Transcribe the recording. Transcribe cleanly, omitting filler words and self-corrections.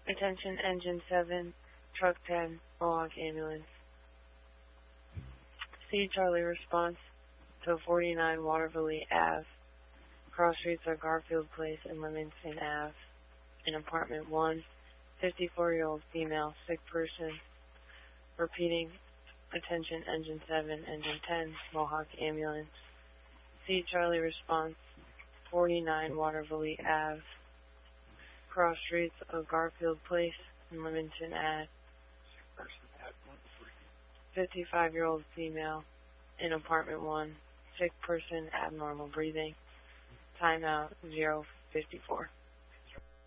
Attention Engine 7, Truck 10, Mohawk Ambulance. C Charlie response to 49 Waterville Ave. Cross streets are Garfield Place and Livingston Ave. In apartment 1, 54-year-old female, sick person. Repeating, attention Engine 7, Engine 10, Mohawk Ambulance. C Charlie response, 49 Waterville Ave. Cross streets of Garfield Place and Livingston Ave. 55-year-old female in apartment 1, sick person, abnormal breathing. Timeout 054.